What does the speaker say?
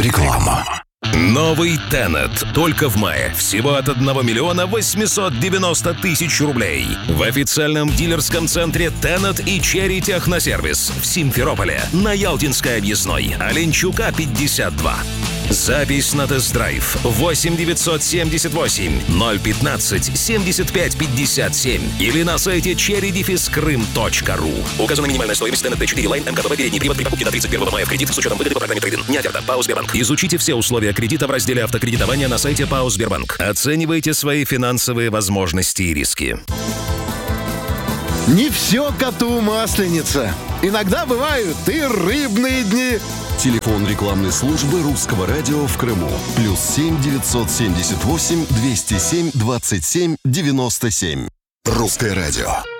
Реклама. Новый Тенет. Только в мае. Всего от 1 миллиона 890 тысяч рублей. В официальном дилерском центре Тенет и Черри Техносервис в Симферополе. На Ялтинской объездной. Оленчука, 52. Запись на тест-драйв 8 978 015 75 57 или на сайте cherry-krym.ru. Указана минимальная стоимость Tenet T4 Line МКБ передний привод при покупке на 31 мая в кредит с учетом выгоды по программе трейд-ин. Не оферта. ПАО «Сбербанк». Изучите все условия кредита в разделе автокредитования на сайте ПАО «Сбербанк». Оценивайте свои финансовые возможности и риски. Не все коту масленица. Иногда бывают и рыбные дни. Телефон рекламной службы Русского радио в Крыму. +7 978 207 27 97. Русское радио.